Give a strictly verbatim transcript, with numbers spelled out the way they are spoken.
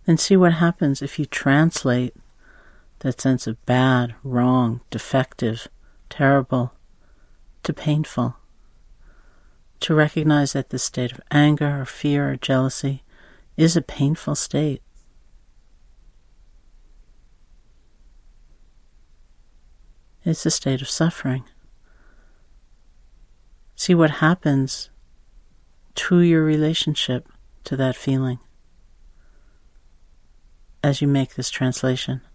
Then see what happens if you translate that sense of bad, wrong, defective, terrible, to painful. To recognize that this state of anger or fear or jealousy is a painful state. It's a state of suffering. See what happens to your relationship to that feeling as you make this translation.